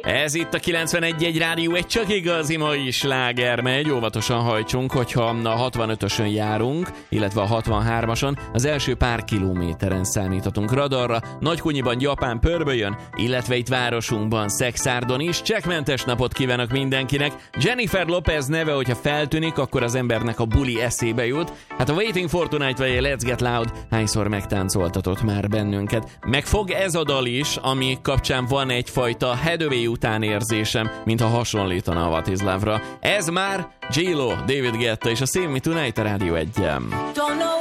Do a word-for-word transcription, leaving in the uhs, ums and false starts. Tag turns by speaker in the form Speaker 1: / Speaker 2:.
Speaker 1: Ez itt a kilencvenegy egy Rádió, egy csak igazi mai sláger megy. Óvatosan hajtsunk, hogyha a hatvanötösön járunk, illetve a hatvanhármason. Az első pár kilométeren számíthatunk radarra. Nagykunyiban Japán pörbölyön, illetve itt városunkban, Szexárdon is. Csekkmentes napot kívánok mindenkinek. Jennifer Lopez neve, hogyha feltűnik, akkor az embernek a buli eszébe jut. Hát a Waiting for Tonight vagy a Let's Get Loud hányszor megtáncoltatott már bennünket. Meg fog ez a dal is, ami kapcsán van egyfajta Hathaway után érzésem, mintha hasonlítana a What is Love-ra. Ez már J-Lo, David Guetta és a Save Me Tonight a Rádió egyen.